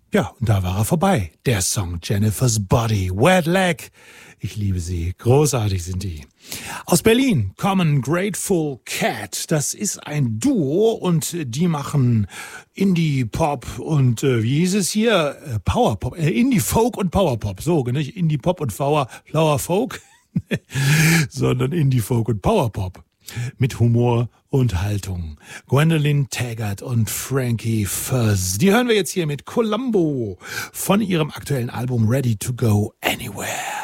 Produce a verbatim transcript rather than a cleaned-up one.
Ja, und da war er vorbei. Der Song Jennifer's Body, Wet Leg. Ich liebe sie. Großartig sind die. Aus Berlin kommen Grateful Cat. Das ist ein Duo und die machen Indie-Pop und äh, wie hieß es hier? Äh, Power-Pop. Äh, Indie-Folk und Power-Pop. So, nicht Indie-Pop und Flower, Flower Folk, sondern Indie-Folk und Power-Pop. Mit Humor und Haltung. Gwendolyn Taggart und Frankie Fuzz. Die hören wir jetzt hier mit Columbo von ihrem aktuellen Album Ready to Go Anywhere.